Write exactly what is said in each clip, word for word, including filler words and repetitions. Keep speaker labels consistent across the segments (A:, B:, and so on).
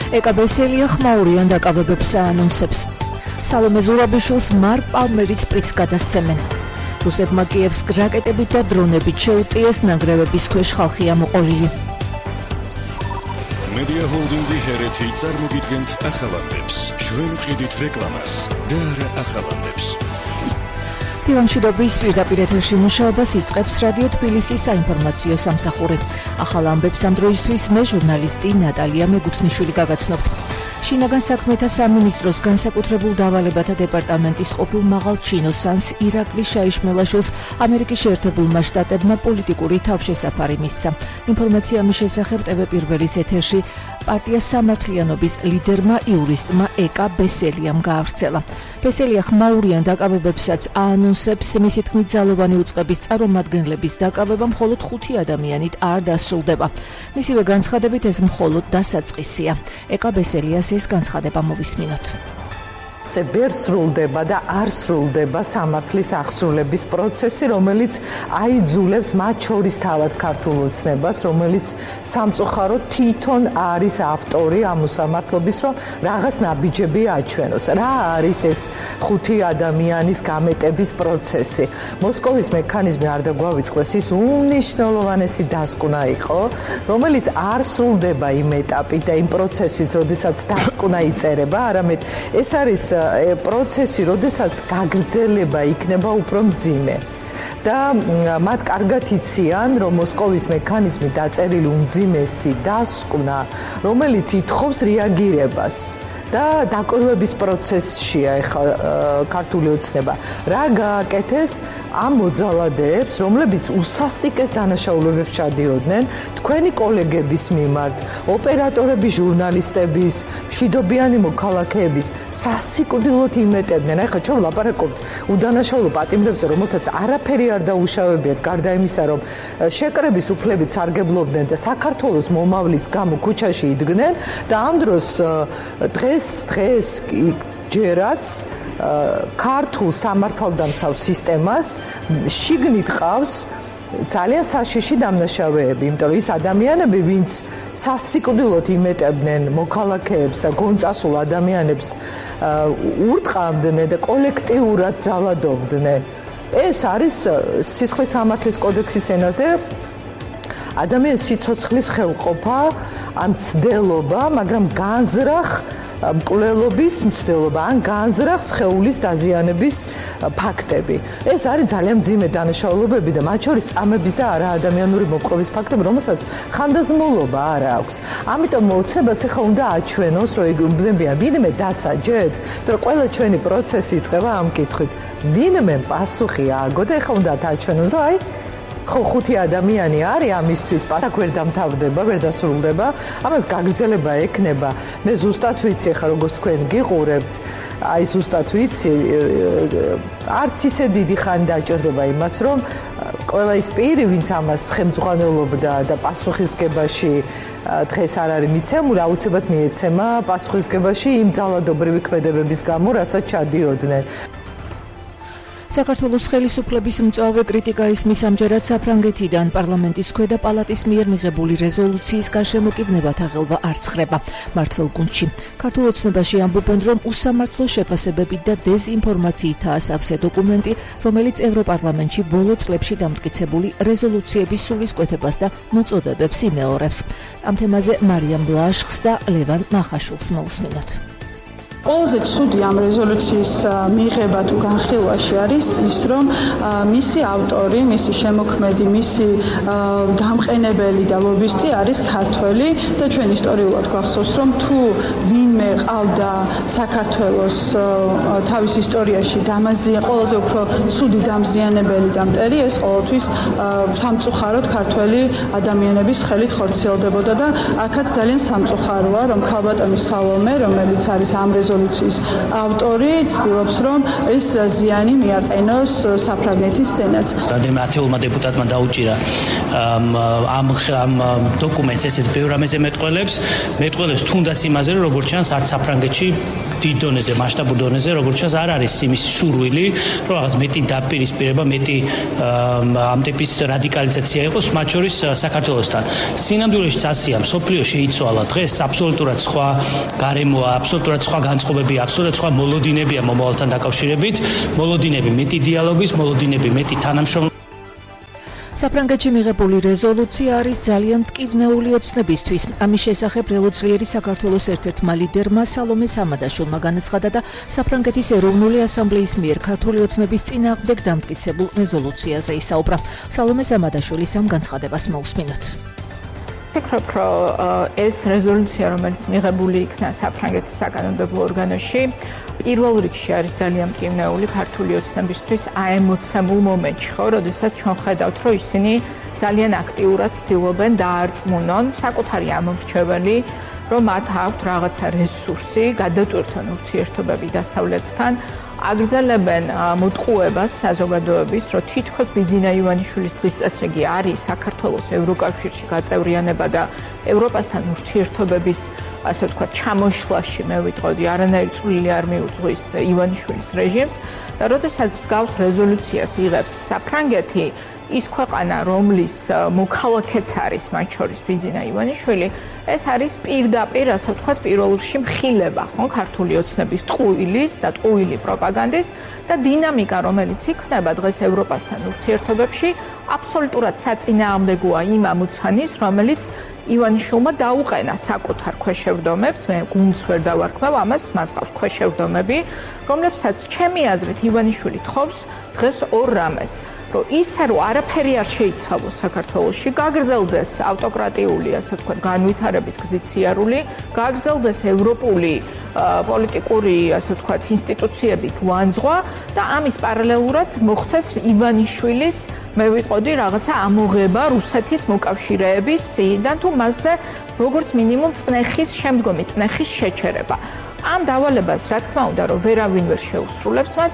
A: ეკა ბესელია ხმაურიან დაკავებებს აანონსებს. სალომე ზურაბიშვილს მარ პალმერის პრიზს გადასცემენ. რუსებმა კიევს რაკეტებით და დრონებით შეუტიეს, ნანგრევების ქვეშ ხალხი ამოყოლილი.
B: Media Holding-ი ჰერეთი წარმოგიდგენთ ახალამდებს. ჩვენ ვყიდით რეკლამას და არა ახალამდებს.
A: დილამშვიდობის პირდაპირ ეთერში მუშაობას იწყებს რადიო თბილისის საინფორმაციო სამსახური. ახალ ამბებს ამ დროისთვის მე ჟურნალისტი ნატალია მეგუთნიშვილი გაგაცნობთ. შინაგან საქმეთა სამინისტროს განსაკუთრებულ დავალებათა დეპარტამენტის ყოფილ მაღალ ჩინოსანს ირაკლი შაიშმელაშვილს ამერიკის შეერთებულმა შტატებმა პოლიტიკური თავშესაფარი მისცა. ინფორმაცია ამის შესახებ ტევ პირველის ეთერში პარტია სამართლიანობის ლიდერმა იურისტმა ეკა ბესელიამ გაავრცელა. ბესელია ხმაურიან დაკავებებსაც აანონსებს, მისი თქმით ძალოვანი უწყების წარმომადგენლების დაკავება მხოლოდ ხუთი ადამიანით არ დასრულდება. მისივე განცხადებით ეს მხოლოდ დასაწყისია. ეკა ბესელიას ეს განცხადება მოვისმინოთ.
C: ვერ სრულდება და არ სრულდება სამართლის აღსრულების პროცესი, რომელიც აიძულებს მათ შორის თავად ქართულ ოცნებას, რომელიც სამწუხაროდ თვითონ არის ავტორი ამ უსამართლობის, რომ რაღაც ნაბიჯები აჩვენოს. რა არის ეს ხუთი ადამიანის გამეტების პროცესი? მოსკოვის მექანიზმი არ დაგვავიწყდეს, ის უმნიშვნელოვანესი დასკვნა იყო, რომელიც არ სრულდება იმ ეტაპით და იმ პროცესით, როდესაც დასკვნა იწერება, არამედ ეს არის პროცესი, როდესაც გაგრძელება იქნება უფრო მძიმე. და მათ კარგად იციან, რომ მოსკოვის მექანიზმი დაწერილი უმძიმესი დასკვნა, რომელიც ითხოვს რეაგირებას და დაკვირვების პროცესშია ეხლა ქართული ოცნება. რა გააკეთეს ამ მოძალადეებს, რომლებიც უსასტიკეს დანაშაულებებს ჩადიოდნენ თქვენი კოლეგების მიმართ, ოპერატორების, ჟურნალისტების, მშვიდობიანი მოქალაქეების სასიკვდილოდ იმეტებდნენ. ახლა ჩვენ ვლაპარაკობთ უდანაშაულო პატიმრებზე, რომელთაც არაფერი არ დაუშავებიათ, გარდა იმისა, რომ შეკრების უფლებით სარგებლობდნენ და საქართველოს მომავლის გამო ქუჩაში იდგნენ და ამ დროს დღეს დღეს ჯერაც ქართულ სამართალდამცავ სისტემას შიგნით ყავს ძალიან საშიში დამნაშავეები, იმიტომ რომ ის ადამიანები, ვინც სასიკვდილოდ იმეტებდნენ მოქალაქეებს და გონწასულ ადამიანებს ურტყამდნენ და კოლექტიურად ძალადობდნენ. ეს არის სისხლის სამართლის კოდექსის ენაზე ადამიანის სიცოცხლის ხელყოფა, ან ცდელობა, მაგრამ განზრახ მკვლელობის მცდელობა ან განზრახ სხეულის დაზიანების ფაქტები. ეს არის ძალიან მძიმე დანაშაულებები და მათ შორის წამების და არაადამიანური მოპყრობის ფაქტები, რომელსაც ხანდაზმულობა არ აქვს. ამიტომ ოცნებას ახლა უნდა აჩვენოს, რომ იგებიან ვინმე დასაჯეთ, რომ ყველა ჩვენი პროცესი იწყება ამ კითხვით. ვინმე პასუხი ააგო და ახლა უნდა აჩვენონ, რომ აი ხო ხუთი ადამიანი არის ამისთვის პასუხი ვერ დამთავრდება, ვერ დასრულდება, ამას გაგრძელება ექნება. მე ზუსტად ვიცი ახლა როგორც თქვენ გიყურებთ, აი ზუსტად ვიცი, არც ისე დიდი ხანი დაჭირდება იმას, რომ ყველა ის პირი, ვინც ამას ხელმძღვანელობდა და პასუხისგებაში დღეს არ არის მიცემული, აუცილებლად მიეცემა პასუხისგებაში იმ ძალადობრივი ქმედებების გამო, რასაც ჩადიოდნენ.
A: საქართველოს ხელისუფლების მწვავე კრიტიკა ისმის ამჯერად საფრანგეთიდან პარლამენტის ქვედა პალატის მიერ მიღებული რეზოლუციის გარშემოკიდნებათა ღელვა არ ცხრება მართლ გუნდში. ქართულ ოცნებაში ამბობენ, რომ უსამართლო შეფასებებით და დეზინფორმაციითაა სავსე დოკუმენტი, რომელიც ევროპარლამენტში ბოლო წლებში დამტკიცებული რეზოლუციების სულისკვეთებას და მოწოდებებს იმეორებს. ამ თემაზე მარიამ ბლაშხს და ლევან მახაშვილს მოусმინოთ.
D: ყველაზე ცუდი ამ რეზოლუციის მიღება თუ განხილვაში არის ის, რომ მისი ავტორი, მისი შემოქმედი, მისი დამყენებელი და ლობისტი არის ქართველი და ჩვენ ისტორიულად გვახსოვს, რომ თუ ვინმე ყავდა საქართველოს თავის ისტორიაში დამაზიან ყველაზე უფრო ცუდი დამზიანებელი და მტერი, ეს ყოველთვის სამწუხაროდ ქართველი ადამიანების ხელით ხორციელდებოდა და აქაც ძალიან სამწუხაროა, რომ ქალბატონი სალომე, რომელიც არის ამ რეზოლუციის რეზოლუციის ავტორი ცდილობს, რომ ეს ზიანი მიაყენოს საფრანგეთის სენატს.
E: რამდენიმე ათეულმა დეპუტატმა დაუჭირა ამ ამ დოკუმენტს, ესეც ბევრ რამეზე მეტყველებს, მეტყველებს თუნდაც იმაზე, რომ როგორც ჩანს, არც საფრანგეთში დიდ დონეზე, მასშტაბურ დონეზე, როგორც ჩანს, არ არის იმის სურვილი, რომ რაღაც მეტი დაპირისპირება, მეტი ამ ტიპის რადიკალიზაცია იყოს, მათ შორის საქართველოსთან. სინამდვილეში ასია, მსოფლიო შეიცვალა დღეს, აბსოლუტურად სხვა გარემოა, აბსოლუტურად სხვა განწყობები, აბსოლუტურად სხვა მოლოდინებია მომავალთან დაკავშირებით, მოლოდინები მეტი დიალოგის, მოლოდინები მეტი თანამშრომლობის.
A: საფრანგეთში მიღებული რეზოლუცია არის ძალიან მტკივნეული ოცნებისთვის. ამის შესახებ რელოძლიერი საქართველოს ერთ-ერთმა ლიდერმა სალომე სამადაშვილმა განაცხადა და საფრანგეთის ეროვნული ასამბლეის მიერ ქართული ოცნების წინააღმდეგ დამტკიცებულ რეზოლუციაზე ისაუბრა. სალომე სამადაშვილის ამ განცხადებას მოусმინოთ.
F: ვფიქრობ, რომ ეს რეზოლუცია, რომელიც მიღებული იქნა საფრანგეთის საკანონმდებლო ორგანოში, პირველ რიგში არის ძალიან მტკივნეული ქართული ოცნებისთვის აემოცემულ მომენტში, ხო, როდესაც ჩვენ ხედავთ, რომ ისინი ძალიან აქტიურად ცდილობენ დაარწმუნონ საკუთარი ამომრჩეველი, რომ მათ აქვთ რაღაცა რესურსი, გადატვირთონ ურთიერთობები დასავლეთთან, აგრძელებენ მოტყუებას საზოგადოების, რომ თითქოს ბიძინა ივანიშვილის დღის წესრიგი არის საქართველოს ევროკავშირში გაწევრიანება და ევროპასთან ურთიერთობების, ასე ვთქვათ, ჩამოშლაში, მე ვიტყოდი, არანაირი წვლილი არ მიუძღვის ივანიშვილის რეჟიმს და როდესაც მსგავს რეზოლუციას იღებს საფრანგეთი, ის ქვეყანა, რომლის მოქალაქეც არის მათ შორის ბიძინა ივანიშვილი, ეს არის პირდაპირ, ასე ვთქვათ, პირველ რიგში მხილება, ხო, ქართული ოცნების ტყუილის და ტყუილი პროპაგანდის და დინამიკა, რომელიც იქნება დღეს ევროპასთან ურთიერთობებში, აბსოლუტურად საწინააღმდეგოა იმ ამოცანის, რომელიც ივანიშვილმა დაუყენა საკუთარ ქვეშევრდომებს, მე გუნდს ვერ დავარქმევ, ამას მას ყავს ქვეშევრდომები, რომლებსაც ჩემი აზრით ივანიშვილი თხოვს დღეს ორ რამეს, რომ ისე რომ არაფერი არ შეიცვალოს საქართველოში, გაგრძელდეს ავტოკრატიული, ასე ვთქვათ, განვითარების გზით სიარული, გაგრძელდეს ევროპული პოლიტიკური, ასე ვთქვათ, ინსტიტუციების ლანძღვა და ამის პარალელურად მოხდეს ივანიშვილის, მე ვიტყოდი, რაღაცა ამოღება რუსეთის მოკავშირეების წინიდან თუ მასზე როგორც მინიმუმ წნეხის, შემდგომი წნეხის შეჩერება. ამ დავალებას, რა თქმა უნდა, რომ ვერავინ ვერ შეუსრულებს მას.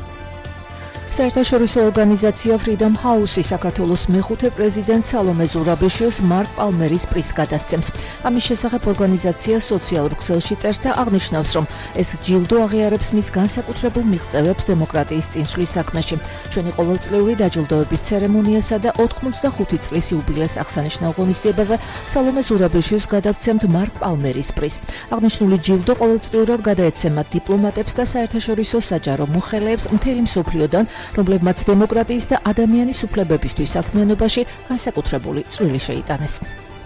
A: საერთაშორისო ორგანიზაცია Freedom House საქართველოს მეხუთე პრეზიდენტ სალომე ზურაბიშვილს მარკ პალმერის პრიზს გადასცემს. ამის შესახებ ორგანიზაცია სოციალურ ქსელში წერს და აღნიშნავს, რომ ეს ჯილდო აღიარებს მის განსაკუთრებულ მიღწევებს დემოკრატიის წინსვლის საქმეში. ჩვენი ყოველწლიური დაჯილდოების ცერემონიასა და ოთხმოცდახუთი წლის იუბილეს აღსანიშნავ ღონისძიებაზე სალომე ზურაბიშვილს გადავცემთ მარკ პალმერის პრიზს. აღნიშნული ჯილდო ყოველწლიურად გადაეცემათ დიპლომატებს და საერთაშორისო საჯარო მოხელეებს მთელი მსოფლიოდან, რომლებმაც დემოკრატიის და ადამიანის უფლებებისთვის საქმიანობაში განსაკუთრებული წვლილი შეიტანეს.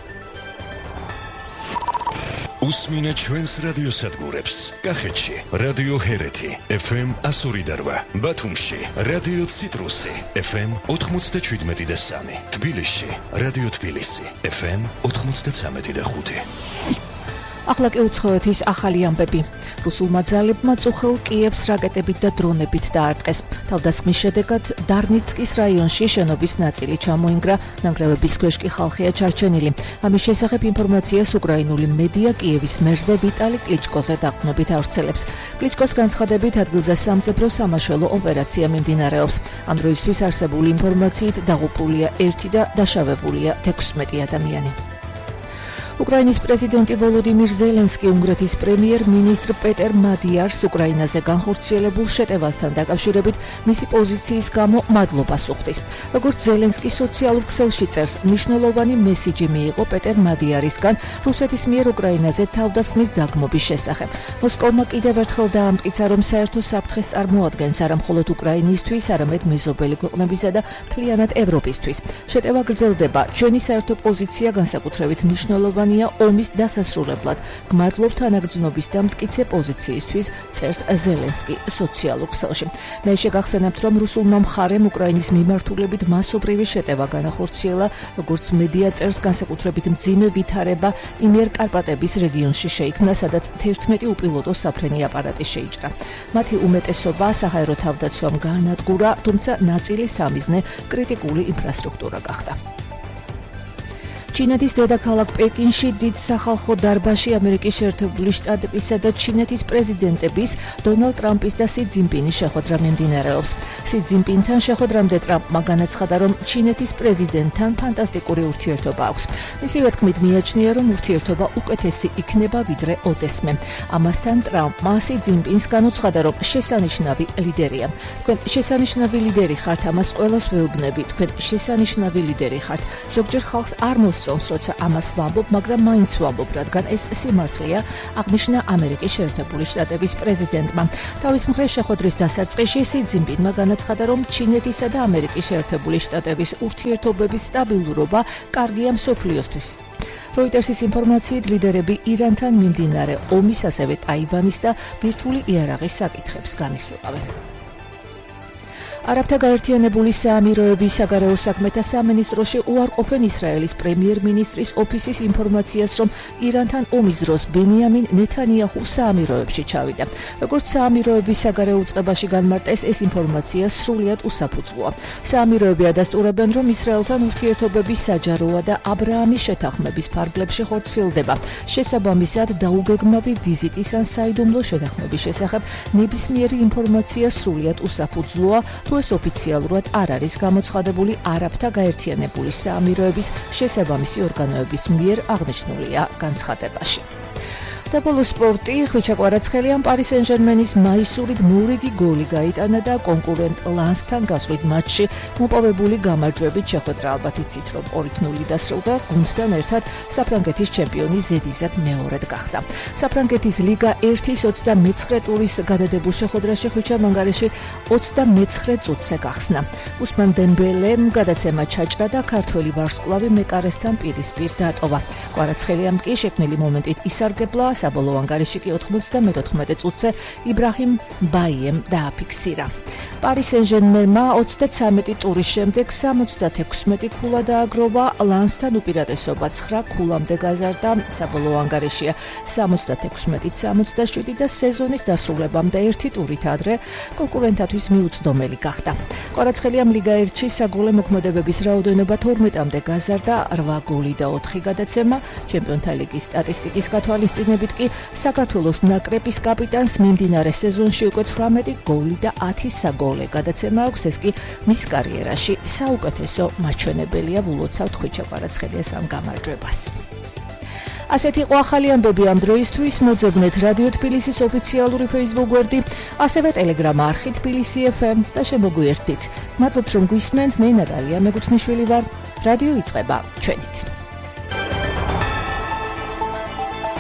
B: უსმინე ჩვენს რადიოსადგურებს. კახეთში რადიო ჰერეთი ეფ ემ ასორი და რვა, ბათუმში რადიო ციტრუსი ეფ ემ ოთხმოცდაშვიდმეტი და სამი, თბილისში რადიო თბილისი ეფ ემ ოთხმოცდაცამეტი და ხუთი.
A: ახლა კი უცხოეთის ახალი ამბები. რუსულმა ძალებმა წუხელ კიევს რაკეტებით და დრონებით დაარტყეს. თავდასხმის შედეგად დარნიცკის რაიონში შენობის ნაწილი ჩამოინგრა, ნანგრევების ქვეშ კი ხალხია ჩარჩენილი. ამის შესახებ ინფორმაციას უკრაინული მედია კიევის მერზე ვიტალი კლიჩკოზე დაყრდნობით ავრცელებს. კლიჩკოს განცხადებით ადგილზე სამწებრო სამაშველო ოპერაცია მიმდინარეობს. ამ დროისთვის არსებული ინფორმაციით დაღუპულია ერთი და დაშავებულია თექვსმეტი ადამიანი. უკრაინის პრეზიდენტი ვოლოდიმირ ზელენსკი უნგრეთის პრემიერ-მინისტრ პეტერ მადიარს უკრაინაზე განხორციელებულ შეტევასთან დაკავშირებით მისი პოზიციის გამო მადლობას უხდის. როგორც ზელენსკი სოციალურ ქსელში წერს, მნიშვნელოვანი მესიჯი მიიღო პეტერ მადიარისგან რუსეთის მიერ უკრაინაზე თავდასხმის დაგმობის შესახებ. მოსკოვმა კიდევ ერთხელ დაამტკიცა, რომ საერთო საფრთხეს წარმოადგენს არა მხოლოდ უკრაინისთვის, არამედ მეზობელი ქვეყნებისა და მთლიანად ევროპისთვის. შეტევა გრძელდება, ჩვენი საერთო პოზიცია განსაკუთრებით მნიშვნელოვანი ომის დასასრულებლად. გმადლობთ ანაგრძნობის და მტკიცე პოზიციისთვის, წერს ზელენსკი სოციალურ ქსელში. მე შეგახსენებთ, რომ რუსულმა მხარემ უკრაინის მიმართულებით მასობრივი შეტევა განახორციელა, როგორც მედია წერს, განსაკუთრებით მძიმე ვითარება იმიერკარპატების რეგიონში შეიქმნა, სადაც თერთმეტი უპილოტო საფრენი აპარატი შეიჭრა. მათი უმეტესობა საჰაერო თავდაცვამ გაანადგურა, თუმცა ნაწილი სამიზნე კრიტიკული ინფრასტრუქტურა გახდა. ჩინეთის დედაქალაქ პეკინში დიდ სახალხო დარბაზში ამერიკის შეერთებული შტატებისა და ჩინეთის პრეზიდენტების დონალდ ტრამპის და სი ძინპინის შეხვედრა მიმდინარეობს. სი ძინპინთან შეხვედრამდე ტრამპმა განაცხადა, რომ ჩინეთის პრეზიდენტთან ფანტასტიკური ურთიერთობა აქვს. მისივე თქმით მიაჩნია, რომ ურთიერთობა უკეთესი იქნება ვიდრე ოდესმე. ამასთან ტრამპმა სი ძინპინს განუცხადა, რომ შესანიშნავი ლიდერია. თქვენ შესანიშნავი ლიდერი ხართ, ამას ყველას ვეუბნები. თქვენ შესანიშნავი ლიდერი ხართ. ზოგჯერ ხალხს არ მოსწონს, როცა ამას ვამბობ, მაგრამ მაინც ვამბობ, რადგან ეს სიმართლეა, აღნიშნა ამერიკის შეერთებული შტატების პრეზიდენტმა. თავის მხრივ შეხვედრის დასაწყისში სი ძინპინმა განაცხადა, რომ ჩინეთისა და ამერიკის შეერთებული შტატების ურთიერთობების სტაბილურობა კარგია მსოფლიოსთვის. როიტერსის ინფორმაციით ლიდერები ირანთან მიმდინარე ომის, ასევე ტაივანის და ბირთვული იარაღის საკითხებს განიხილავენ. არაბთა გაერთიანებული საამიროების საგარეო საქმეთა სამინისტროში უარყოფენ ისრაელის პრემიერ-მინისტრის ოფისის ინფორმაციას, რომ ირანთან ომის დროს ბენიამინ ნეთანიაჰუ საამიროებში ჩავიდა. როგორც საამიროების საგარეო უწყებაში განმარტეს, ეს ინფორმაცია სრულიად უსაფუძვლოა. საამიროები ადასტურებენ, რომ ისრაელთან ურთიერთობები საჯაროა და აბრაამის შეთანხმების ფარგლებში ხორციელდება. შესაბამისად, დაუგეგმავი ვიზიტის ან საიდუმლო შეთანხმების შესახებ ნებისმიერი ინფორმაცია სრულიად უსაფუძვლოა, ეს ოფიციალურად არ არის გამოცხადებული არაბთა გაერთიანებული საამიროების შესაბამისი ორგანოების მიერ აღნიშნულია განცხადებაში. და ბოლო სპორტი, ხვიჩა კვარაცხელიამ პარი სენ-ჟერმენის მაისურით მორიგი გოლი გაიტანა და კონკურენტ ლანსთან გასვლით მატჩში მოპოვებული გამარჯვებით შეხვედრა ალბათ იცით, რომ ორი ნული დასრულდა, გუნდთან ერთად საფრანგეთის ჩემპიონი ზედიზად მეორედ გახდა. საფრანგეთის ლიგა ერთის ოცდამეცხრე ტურის გადადებულ შეხვედრაში ხვიჩამ ანგარიში ოცდამეცხრე წუთზე გახსნა. უსმან დემბელემ გადაცემა ჩაჭრა და ქართველი ვარსკვლავი მეკარესთან პირისპირ დატოვა. კვარაცხელიამ კი შექმნილი მომენტით ისარგებლა, საბოლოო ანგარიში კი ოცდამოთხმეტე წუთზე იბრაჰიმ ბაიემ დააფიქსირა. პარი სენ-ჟერმენმა ოცდაცამეტი ტურის შემდეგ სამოცდათექვსმეტი ქულა დააგროვა, ლანსთან უპირატესობა ცხრა ქულამდე გაზარდა, საბოლოო ანგარიშია სამოცდათექვსმეტი სამოცდაშვიდი და სეზონის დასრულებამდე ერთი ტურით ადრე კონკურენტათვის მიუწვდომელი გახდა. კვარაცხელიამ ლიგა ერთში საგოლე მოქმედებების რაოდენობა თორმეტამდე გაზარდა, რვა გოლი და ოთხი გადაცემა. ჩემპიონთა ლიგის სტატისტიკის გათვალისწინებით კი საქართველოს ნაკრების კაპიტანს მიმდინარე სეზონში უკვე თვრამეტი გოლი და ათი საგოლე გადაცემა აქვს, ეს კი მის კარიერაში საუკეთესო მაჩვენებელია. ვლოცავთ ხვიჩა კვარაცხელიას ამ გამარჯვებას. ასეთი იყო ახალი ამბები ამ დროისთვის. მოძებნეთ რადიო თბილისის ოფიციალური Facebook გვერდი, ასევე Telegram არხი თბილისი ეფ ემ და შემოგვიერთდით. მადლობთ, რომ გვისმენთ. მე ნატალია მეგუთნიშვილი ვარ. რადიო იწყება ჩვენით.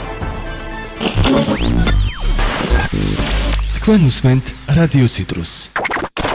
B: თქვენ უსმენთ რადიო ციტრუსს.